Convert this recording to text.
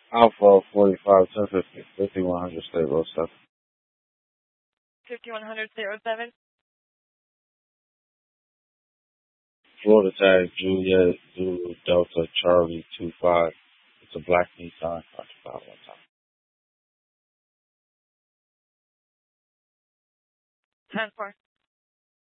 Alpha 45 1050 5100 State Road 7. 5100 State Road 7. Florida tag Juliet Zulu Delta Charlie 25. It's a black Nissan. Occupied one time. 10-4.